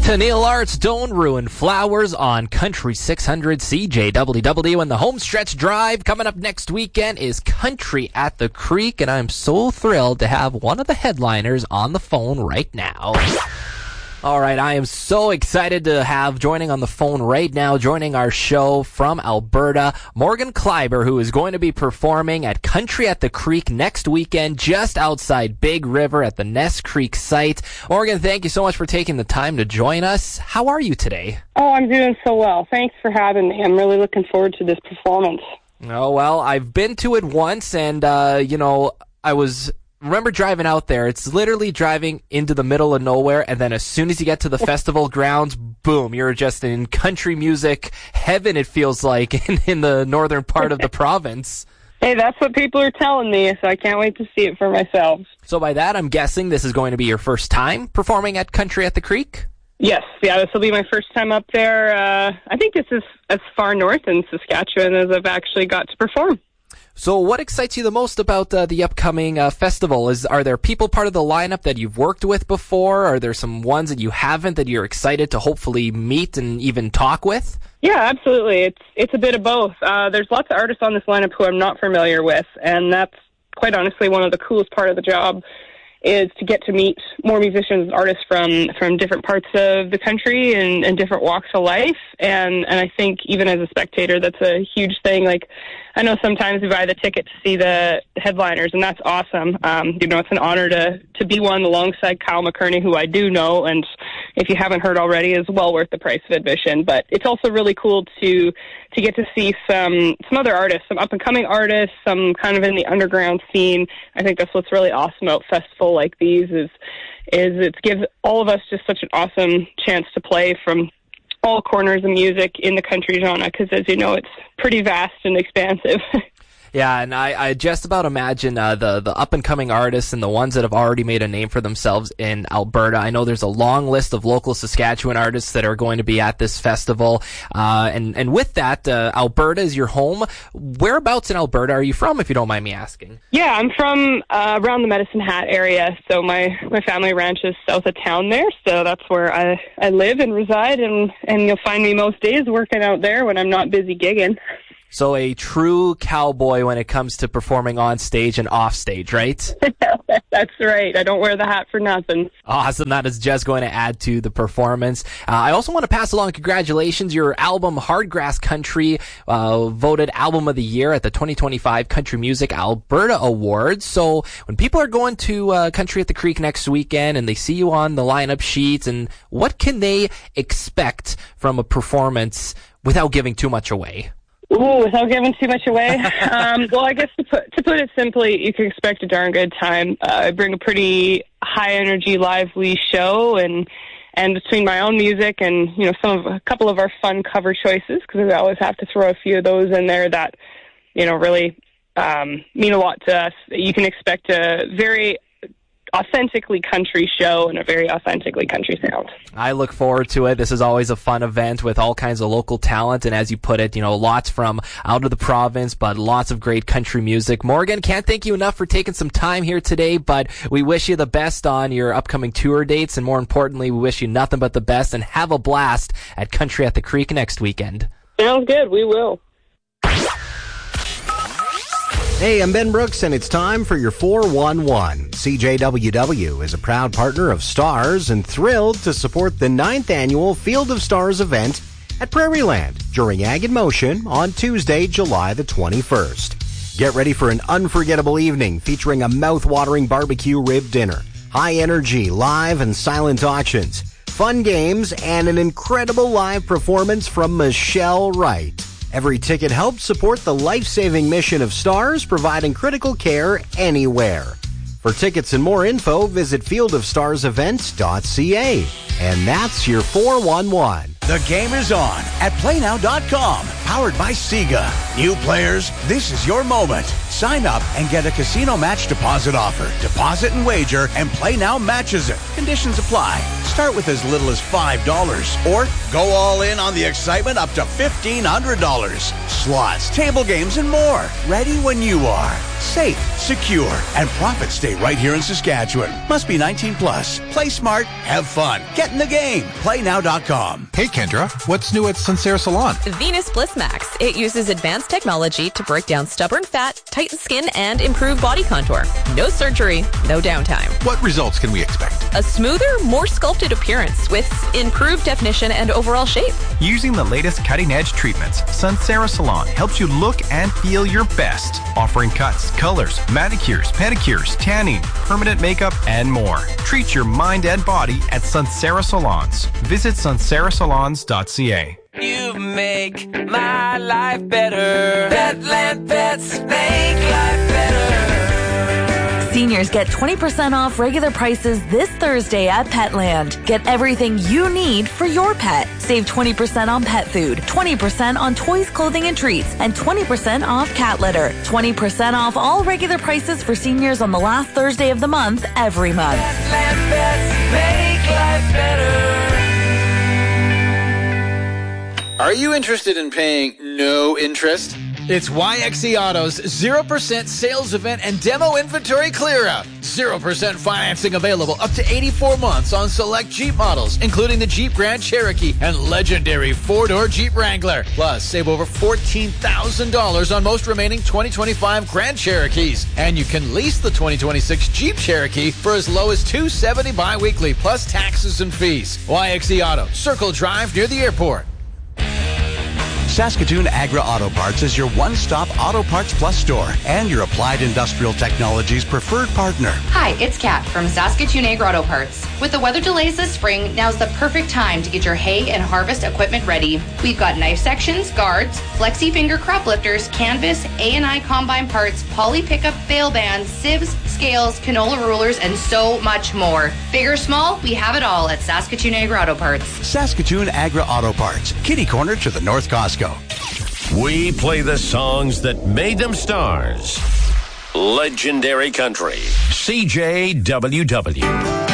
Neil Arts, Don't Ruin Flowers on Country 600 CJWW, and the Homestretch Drive coming up next weekend is Country at the Creek, and I'm so thrilled to have one of the headliners on the phone right now. All right, I am so excited to have joining on the phone right now, joining our show from Alberta, Morgan Kleiber, who is going to be performing at Country at the Creek next weekend, just outside Big River at the Ness Creek site. Morgan, thank you so much for taking the time to join us. How are you today? Oh, I'm doing so well. Thanks for having me. I'm really looking forward to this performance. Oh, well, I've been to it once, and, remember driving out there, it's literally driving into the middle of nowhere, and then as soon as you get to the festival grounds, boom, you're just in country music heaven, it feels like, in the northern part of the province. Hey, that's what people are telling me, so I can't wait to see it for myself. So by that, I'm guessing this is going to be your first time performing at Country at the Creek? Yes, this will be my first time up there. I think this is as far north in Saskatchewan as I've actually got to perform. So what excites you the most about the upcoming festival? Are there people part of the lineup that you've worked with before? Are there some ones that you haven't that you're excited to hopefully meet and even talk with? Yeah, absolutely. It's a bit of both. There's lots of artists on this lineup who I'm not familiar with, and that's quite honestly one of the coolest part of the job, is to get to meet more musicians and artists from different parts of the country and different walks of life. And I think even as a spectator, that's a huge thing. Like, I know sometimes we buy the ticket to see the headliners, and that's awesome. It's an honor to be one alongside Kyle McCurney, who I do know, and if you haven't heard already, is well worth the price of admission. But it's also really cool to get to see some other artists, some up-and-coming artists, some kind of in the underground scene. I think that's what's really awesome about festivals like these is it gives all of us just such an awesome chance to play from all corners of music in the country genre, because as you know, it's pretty vast and expansive. Yeah, and I just about imagine the up-and-coming artists and the ones that have already made a name for themselves in Alberta. I know there's a long list of local Saskatchewan artists that are going to be at this festival. And with that, Alberta is your home. Whereabouts in Alberta are you from, if you don't mind me asking? Yeah, I'm from around the Medicine Hat area, so my family ranch is south of town there, so that's where I live and reside, and you'll find me most days working out there when I'm not busy gigging. So a true cowboy when it comes to performing on stage and off stage, right? That's right. I don't wear the hat for nothing. Awesome. That is just going to add to the performance. I also want to pass along congratulations. Your album, Hardgrass Country, voted Album of the Year at the 2025 Country Music Alberta Awards. So when people are going to Country at the Creek next weekend and they see you on the lineup sheets, and what can they expect from a performance without giving too much away? Ooh, without giving too much away. Well, I guess to put it simply, you can expect a darn good time. I bring a pretty high-energy, lively show, and between my own music and a couple of our fun cover choices, because I always have to throw a few of those in there that really mean a lot to us. You can expect a very authentically country show and a very authentically country sound. I look forward to it. This is always a fun event with all kinds of local talent, and as you put it, lots from out of the province, but lots of great country music. Morgan, can't thank you enough for taking some time here today, but we wish you the best on your upcoming tour dates, and more importantly, we wish you nothing but the best, and have a blast at Country at the Creek next weekend. Sounds good. We will. Hey, I'm Ben Brooks, and it's time for your 411. CJWW is a proud partner of Stars and thrilled to support the 9th annual Field of Stars event at Prairieland during Ag in Motion on Tuesday, July the 21st. Get ready for an unforgettable evening featuring a mouth-watering barbecue rib dinner, high-energy live and silent auctions, fun games, and an incredible live performance from Michelle Wright. Every ticket helps support the life-saving mission of Stars, providing critical care anywhere. For tickets and more info, visit fieldofstarsevents.ca. And that's your 411. The game is on at playnow.com. powered by Sega. New players, this is your moment. Sign up and get a casino match deposit offer. Deposit and wager, and Play Now matches it. Conditions apply. Start with as little as $5 or go all in on the excitement up to $1,500. Slots, table games, and more. Ready when you are. Safe, secure, and profits stay right here in Saskatchewan. Must be 19 plus. Play smart, have fun. Get in the game. PlayNow.com. Hey Kendra, what's new at Sunsera Salon? Venus Bliss Max. It uses advanced technology to break down stubborn fat, tighten skin, and improve body contour. No surgery, no downtime. What results can we expect? A smoother, more sculpted appearance with improved definition and overall shape. Using the latest cutting-edge treatments, Sunsera Salon helps you look and feel your best, offering cuts, colors, manicures, pedicures, tanning, permanent makeup, and more. Treat your mind and body at Sunsera Salons. Visit sunserasalons.ca. You make my life better. Petland Pets make life better. Seniors get 20% off regular prices this Thursday at Petland. Get everything you need for your pet. Save 20% on pet food, 20% on toys, clothing, and treats, and 20% off cat litter. 20% off all regular prices for seniors on the last Thursday of the month every month. Petland Pets make life better. Are you interested in paying no interest? It's YXE Auto's 0% sales event and demo inventory clear-out. 0% financing available up to 84 months on select Jeep models, including the Jeep Grand Cherokee and legendary four-door Jeep Wrangler. Plus, save over $14,000 on most remaining 2025 Grand Cherokees. And you can lease the 2026 Jeep Cherokee for as low as $270 bi-weekly, plus taxes and fees. YXE Auto, Circle Drive near the airport. Saskatoon Agra Auto Parts is your one-stop Auto Parts Plus store and your Applied Industrial Technologies preferred partner. Hi, it's Kat from Saskatoon Agra Auto Parts. With the weather delays this spring, now's the perfect time to get your hay and harvest equipment ready. We've got knife sections, guards, flexi finger crop lifters, canvas, A&I combine parts, poly pickup bale bands, sieves, scales, canola rulers, and so much more. Big or small, we have it all at Saskatoon Agra Auto Parts. Saskatoon Agra Auto Parts, kitty corner to the North Costco. We play the songs that made them stars. Legendary Country. CJWW.